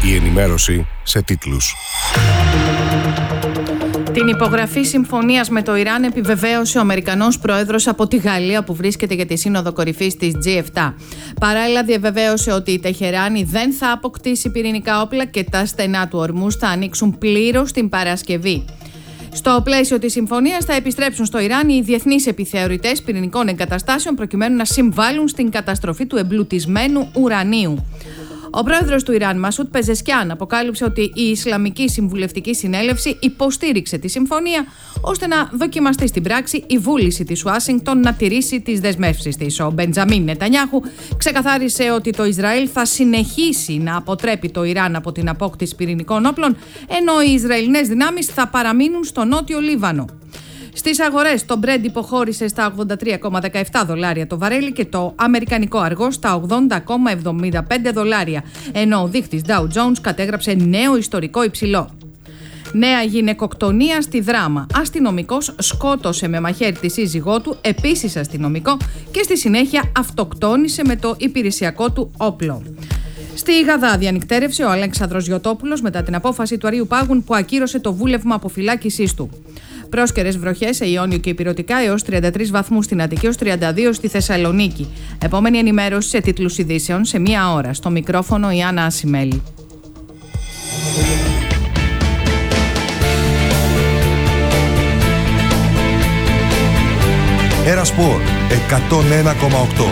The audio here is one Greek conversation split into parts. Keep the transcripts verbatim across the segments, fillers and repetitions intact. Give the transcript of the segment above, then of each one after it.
Η ενημέρωση σε τίτλους. Την υπογραφή συμφωνίας με το Ιράν επιβεβαίωσε ο Αμερικανός πρόεδρος από τη Γαλλία που βρίσκεται για τη σύνοδο κορυφής της τζι επτά. Παράλληλα διαβεβαίωσε ότι η Τεχεράνη δεν θα αποκτήσει πυρηνικά όπλα και τα στενά του Ορμούζ θα ανοίξουν πλήρως την Παρασκευή. Στο πλαίσιο της συμφωνίας θα επιστρέψουν στο Ιράν οι διεθνείς επιθεωρητές πυρηνικών εγκαταστάσεων προκειμένου να συμβάλλουν στην καταστροφή του εμπλουτισμένου ουρανίου. Ο πρόεδρος του Ιράν, Μασούτ Πεζεσκιάν, αποκάλυψε ότι η Ισλαμική Συμβουλευτική Συνέλευση υποστήριξε τη συμφωνία ώστε να δοκιμαστεί στην πράξη η βούληση της Ουάσιγκτον να τηρήσει τις δεσμεύσεις της. Ο Μπεντζαμίν Νετανιάχου ξεκαθάρισε ότι το Ισραήλ θα συνεχίσει να αποτρέπει το Ιράν από την απόκτηση πυρηνικών όπλων, ενώ οι Ισραηλινές δυνάμεις θα παραμείνουν στο νότιο Λίβανο. Στις αγορές το Brent υποχώρησε στα ογδόντα τρία κόμμα δεκαεπτά δολάρια το βαρέλι και το αμερικανικό αργό στα ογδόντα κόμμα εβδομήντα πέντε δολάρια, ενώ ο δείκτης Dow Jones κατέγραψε νέο ιστορικό υψηλό. Νέα γυναικοκτονία στη Δράμα. Αστυνομικός σκότωσε με μαχαίρι τη σύζυγό του, επίσης αστυνομικό, και στη συνέχεια αυτοκτόνησε με το υπηρεσιακό του όπλο. Στη Γαδά διανυκτέρευσε ο Αλέξανδρος Γιωτόπουλος μετά την απόφαση του Αρείου Πάγουν που ακύρωσε το βούλευμα αποφυλάκησής του. Πρόσκαιρες βροχές σε Ιόνιο και Ηπειρωτικά έως τριάντα τρεις βαθμούς στην Αττική, έως τριάντα δύο στη Θεσσαλονίκη. Επόμενη ενημέρωση σε τίτλους ειδήσεων σε μία ώρα. Στο μικρόφωνο η Άννα Ασημέλη. Έρα Σπορ εκατόν ένα κόμμα οκτώ.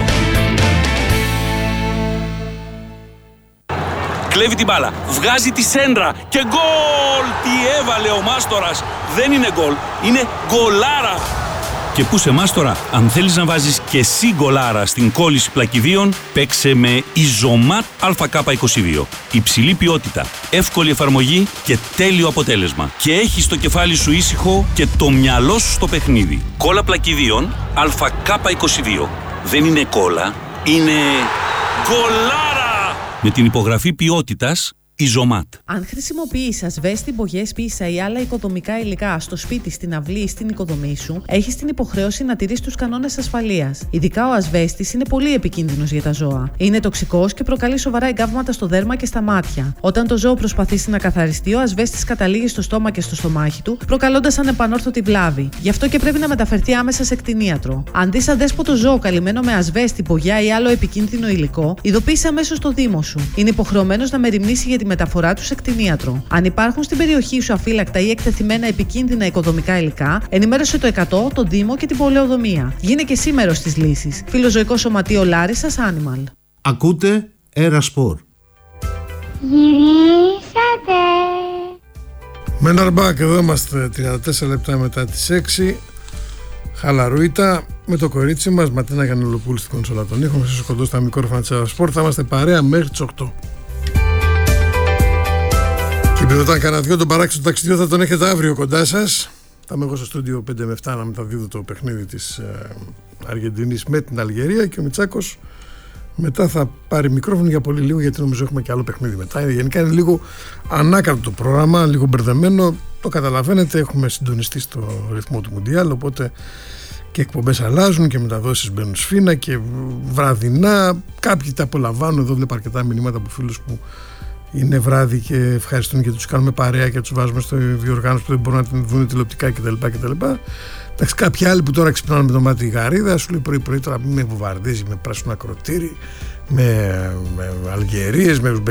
Κλέβει την μπάλα, βγάζει τη σέντρα και γκολ! Τι έβαλε ο Μάστορας! Δεν είναι γκολ, είναι γκολάρα! Και πού σε Μάστορα, αν θέλεις να βάζεις και εσύ γκολάρα στην κόλληση πλακιδίων, παίξε με Ιζωμάτ Α Κ είκοσι δύο. Υψηλή ποιότητα, εύκολη εφαρμογή και τέλειο αποτέλεσμα. Και έχεις το κεφάλι σου ήσυχο και το μυαλό σου στο παιχνίδι. Κόλλα πλακιδίων Α Κ είκοσι δύο. Δεν είναι κόλλα, είναι γκολάρα! Με την υπογραφή ποιότητας Ιζωμάτ. Αν χρησιμοποιείς ασβέστη, μπογιές, πίσα ή άλλα οικοδομικά υλικά στο σπίτι, στην αυλή ή στην οικοδομή σου, έχεις την υποχρέωση να τηρείς τους κανόνες ασφαλείας. Ειδικά ο ασβέστης είναι πολύ επικίνδυνος για τα ζώα. Είναι τοξικός και προκαλεί σοβαρά εγκάβματα στο δέρμα και στα μάτια. Όταν το ζώο προσπαθήσει να καθαριστεί, ο ασβέστης καταλήγει στο στόμα και στο στομάχι του, προκαλώντας ανεπανόρθωτη βλάβη. Γι' αυτό και πρέπει να μεταφερθεί άμεσα σε κτηνίατρο. Αν δεις αδέσποτο ζώο καλυμμένο με ασβέστη, μπογιά ή άλλο επικίνδυνο υλικό, ειδοποίησε αμέσως το δήμο σου. Είναι υποχρεωμένος να μεριμνήσει για τη μεταφορά του σε κτηνίατρο. Αν υπάρχουν στην περιοχή σου αφύλακτα ή εκτεθειμένα επικίνδυνα οικοδομικά υλικά, ενημέρωσε το εκατό, το Δήμο και την πολεοδομία. Γίνε και σήμερα της λύσης. Φιλοζωικό Σωματείο Λάρισσας Animal. Ακούτε Έρα Σπορ. Γυρίσατε. Μέναρμπακ, εδώ είμαστε τριάντα τέσσερα λεπτά μετά τις έξι. Χαλαρούιτα με το κορίτσι μας, Ματίνα Γιαννουλοπούλου στην κονσόλα των ήχων, στο κοντό στα μικρόφωνα της Έρα Σπορ. Θα είμαστε παρέα μέχρι τις οκτώ. Και επειδή όταν κάνα δυο τον παράξενο ταξιδιό θα τον έχετε αύριο κοντά σας. Θα είμαι εγώ στο στούντιο πέντε με επτά να μεταδίδω το παιχνίδι της ε, Αργεντινής με την Αλγερία και ο Μητσάκος μετά θα πάρει μικρόφωνο για πολύ λίγο, γιατί νομίζω έχουμε και άλλο παιχνίδι μετά. Γενικά είναι λίγο ανάκατο το πρόγραμμα, λίγο μπερδεμένο. Το καταλαβαίνετε, έχουμε συντονιστεί στο ρυθμό του Μουντιάλ, οπότε και εκπομπές αλλάζουν και μεταδόσεις μπαίνουν σφήνα και βραδινά. Κάποιοι τα απολαμβάνουν. Εδώ βλέπω αρκετά μηνύματα από φίλους που είναι βράδυ και ευχαριστούν και τους κάνουμε παρέα και τους βάζουμε στο διοργάνωση που δεν μπορούν να την δουν τηλεοπτικά κτλ. Εντάξει, κάποιοι άλλοι που τώρα ξυπνάνε με το μάτι γαρίδα, σου λέει πρωί-πρωί τώρα με βομβαρδίζει με πράσινο ακροτήρι, με, με Αλγερίες, με